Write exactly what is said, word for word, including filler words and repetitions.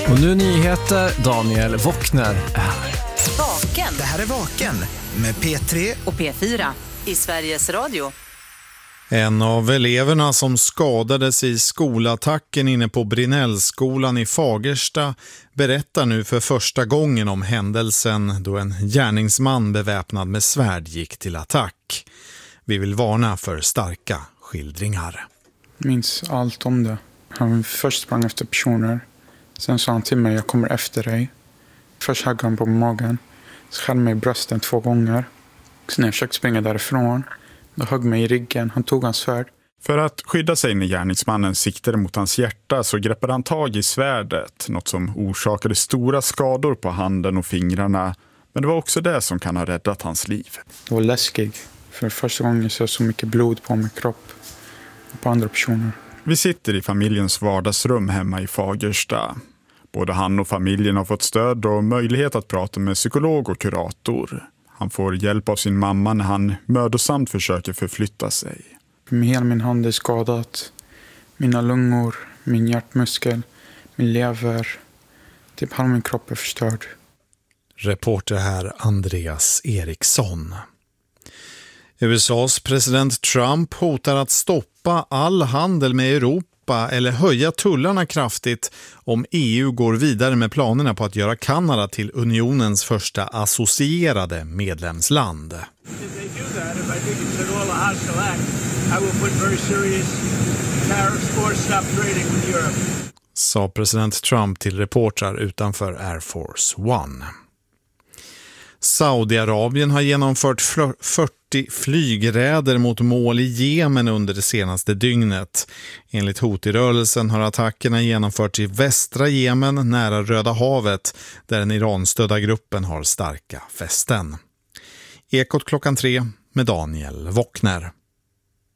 Och nu nyheter, Daniel Wockner är här. Vaken. Det här är Vaken med P tre och P fyra i Sveriges Radio. En av eleverna som skadades i skolattacken inne på Brinnellskolan i Fagersta berättar nu för första gången om händelsen då en gärningsman beväpnad med svärd gick till attack. Vi vill varna för starka skildringar. Jag minns allt om det. Han först sprang efter personer. Sen sa han till mig, jag kommer efter dig. Först högg han på magen. Skär mig i brösten två gånger. Sen när jag försökte springa därifrån, då högg mig i ryggen. Han tog hans svärd. För att skydda sig när gärningsmannen siktade mot hans hjärta så greppade han tag i svärdet. Något som orsakade stora skador på handen och fingrarna. Men det var också det som kan ha räddat hans liv. Det var läskigt. För första gången så så mycket blod på min kropp. Och på andra personer. Vi sitter i familjens vardagsrum hemma i Fagersta. Både han och familjen har fått stöd och möjlighet att prata med psykolog och kurator. Han får hjälp av sin mamma när han mödosamt försöker förflytta sig. Hela min hand är skadat. Mina lungor, min hjärtmuskel, min lever. Typ halva min kropp är förstörd. Reporter här Andreas Eriksson. U S A:s president Trump hotar att stoppa all handel med Europa eller höja tullarna kraftigt om E U går vidare med planerna på att göra Kanada till unionens första associerade medlemsland. Sa president Trump till reportrar utanför Air Force One. Saudiarabien har genomfört fyrtio flygräder mot mål i Jemen under det senaste dygnet. Enligt Houthi-rörelsen har attackerna genomförts i västra Jemen nära Röda havet där den Iran-stödda gruppen har starka fästen. Ekot klockan tre med Daniel Wockner.